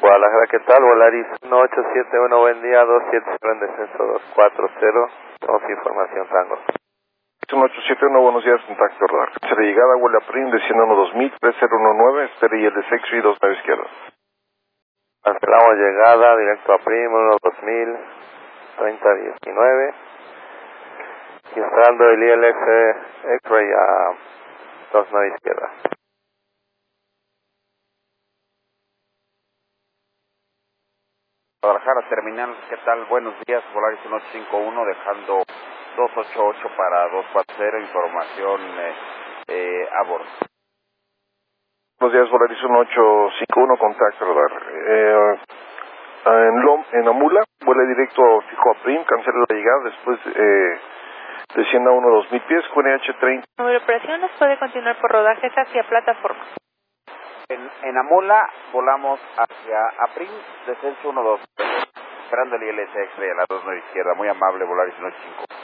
Guadalajara, ¿qué tal? Volaris 1871, buen día, 270 en descenso 240, tenemos información Tango. 1871, buenos días, contacto radar. Tercera llegada, vuela Prim, desciende 2000, 3019, espere y el de sexo y 29 izquierda. Cancelamos llegada, directo a Prim, 2000, 3019, instalando el ILS X-Ray a 29 izquierda. Guadalajara, terminal, ¿qué tal? Buenos días, Volaris 1851, dejando 288 para 240, información a bordo. Buenos días, Volaris 1851, contacto radar. En Amula, vuela directo fijo a Prim, cancela la llegada, después descienda 2000 pies, QNH 30. Número de operaciones puede continuar por rodajes hacia plataforma. En Amula volamos hacia Aprim, descenso 12, esperando el ILS X-Ray a la 29 izquierda. Muy amable, Volaris 185.